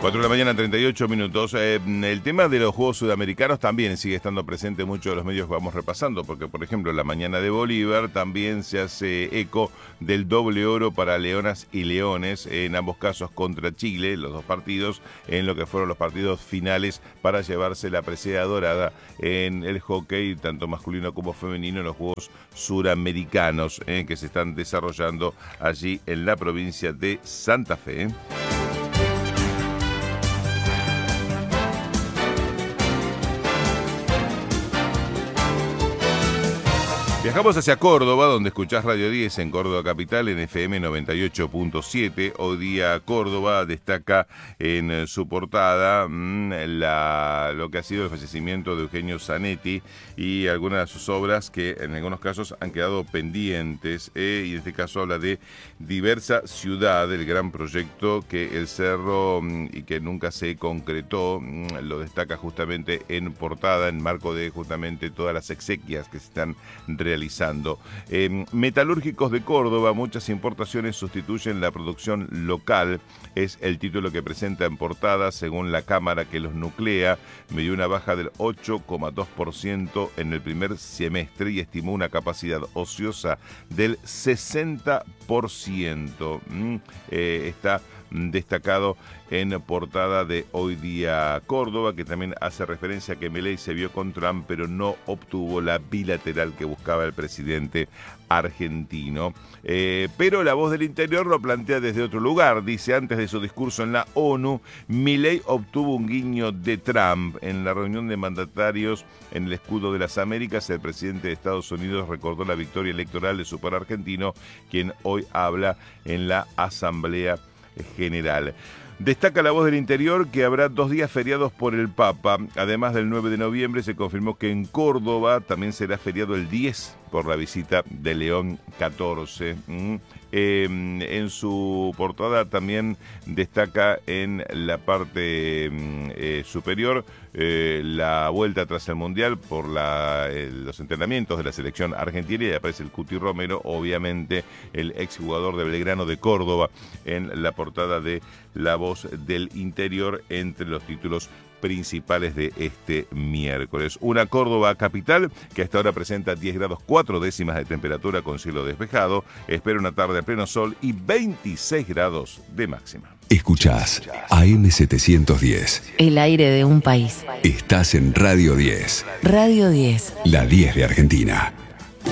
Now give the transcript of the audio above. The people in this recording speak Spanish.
4 de la mañana, 38 minutos. El tema de los Juegos Sudamericanos también sigue estando presente en muchos de los medios que vamos repasando, porque, por ejemplo, en la mañana de Bolívar también se hace eco del doble oro para Leonas y Leones, en ambos casos contra Chile, los dos partidos, en lo que fueron los partidos finales para llevarse la presea dorada en el hockey, tanto masculino como femenino, en los Juegos Suramericanos, que se están desarrollando allí en la provincia de Santa Fe. Viajamos hacia Córdoba, donde escuchás Radio 10 en Córdoba Capital, en FM 98.7. Hoy día Córdoba destaca en su portada lo que ha sido el fallecimiento de Eugenio Zanetti y algunas de sus obras que en algunos casos han quedado pendientes. Y en este caso habla de Diversa Ciudad, el gran proyecto que el Cerro y que nunca se concretó. Lo destaca justamente en portada, en marco de justamente todas las exequias que se están realizando. Metalúrgicos de Córdoba, muchas importaciones sustituyen la producción local, es el título que presenta en portada, según la Cámara que los nuclea, midió una baja del 8,2% en el primer semestre y estimó una capacidad ociosa del 60%. Está destacado en portada de Hoy Día Córdoba, que también hace referencia a que Milei se vio con Trump, pero no obtuvo la bilateral que buscaba el presidente argentino. Pero La Voz del Interior lo plantea desde otro lugar. Dice, antes de su discurso en la ONU, Milei obtuvo un guiño de Trump. En la reunión de mandatarios en el Escudo de las Américas, el presidente de Estados Unidos recordó la victoria electoral de su par argentino, quien hoy habla en la Asamblea General. Destaca La Voz del Interior que habrá 2 días feriados por el Papa. Además del 9 de noviembre se confirmó que en Córdoba también será feriado el 10 por la visita de León XIV. En su portada también destaca en la parte superior la vuelta tras el Mundial por los entrenamientos de la selección argentina, y aparece el Cuti Romero, obviamente el exjugador de Belgrano de Córdoba, en la portada de La Voz del Interior entre los títulos principales de este miércoles. Una Córdoba capital que hasta ahora presenta 10 grados 4 décimas de temperatura con cielo despejado, espera una tarde a pleno sol y 26 grados de máxima. Escuchás AM710. El aire de un país. Estás en Radio 10. Radio 10. La 10 de Argentina.